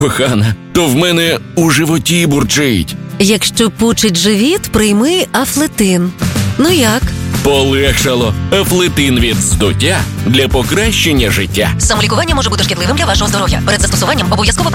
Кохана, то в мене у животі бурчить. Якщо пучить живіт, прийми Афлетин. Ну як? Полегшало. Афлетин від здуття для покращення життя. Самолікування може бути шкідливим для вашого здоров'я. Перед застосуванням обов'язково